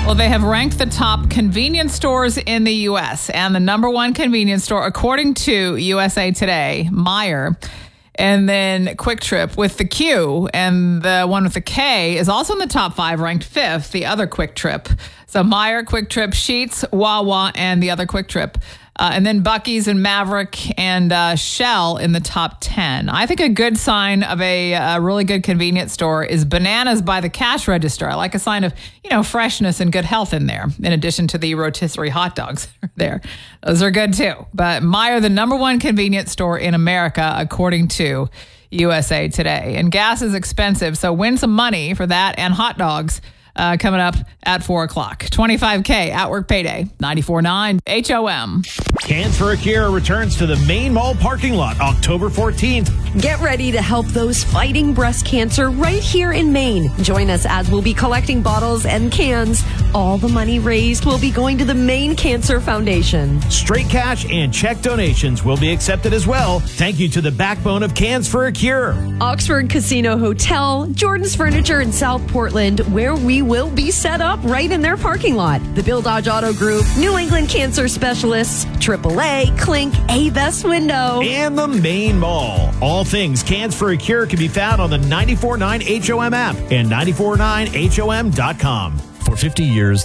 Well, they have ranked the top convenience stores in the U.S. and the number one convenience store, according to USA Today, Meijer. And then Quick Trip with the Q, and the one with the K is also in the top 5, ranked 5th, the other Quick Trip. So Meijer, Quick Trip, Sheetz, Wawa, and the other Quick Trip. And then Buc-ee's and Maverick and Shell in the top 10. I think a good sign of a really good convenience store is bananas by the cash register. I like a sign of, freshness and good health in there, in addition to the rotisserie hot dogs there. Those are good too. But Meijer, the number one convenience store in America, according to USA Today. And gas is expensive, so win some money for that and hot dogs. Coming up at 4 o'clock. $25K at work payday. 94.9 HOM. Cans for a Cure returns to the main mall parking lot October 14th. Get ready to help those fighting breast cancer right here in Maine. Join us as we'll be collecting bottles and cans. All the money raised will be going to the Maine Cancer Foundation. Straight cash and check donations will be accepted as well. Thank you to the backbone of Cans for a Cure. Oxford Casino Hotel, Jordan's Furniture in South Portland, where we will be set up right in their parking lot. The Bill Dodge Auto Group, New England Cancer Specialists, AAA, Clink, A-Best Window, and the Main Mall. All things Cans for a Cure can be found on the 94.9 HOM app and 94.9HOM.com. For 50 years,